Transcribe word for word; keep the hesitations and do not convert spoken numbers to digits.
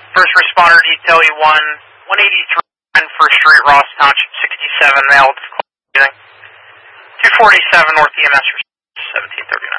First responder detail E one, one eighty-three First Street, Ross Township, sixty-seven, male, two forty-seven North E M S, seventeen thirty-nine.